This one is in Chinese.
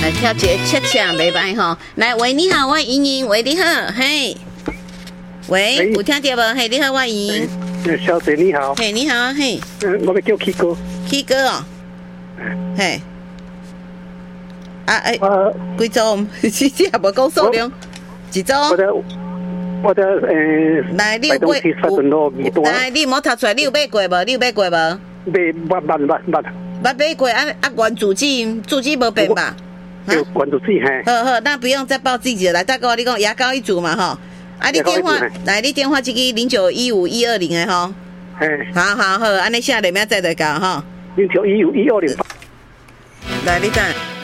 来跳一个恰恰袂歹吼。来，喂，你好，我莹莹，喂，你好，嘿，喂，有听到无？嘿，你好，我莹莹。 小姐你好。 嘿，你好，嘿。 我要叫 K 哥。 K 哥哦。嘿。啊，几组？其实也无讲数量，一组。 我的来，你有买？来，你莫读出来，你有买过无？你有买过无？ 捌买过啊！原主机无变吧？ 有原主机嘿。 好，那不用再报自己了。来，再跟我你讲牙膏一组嘛吼。啊，你电话来，你电话这个0915-120的吼。 嘿。 好，安尼写2秒再就到吼。 0915-120。 来，你等。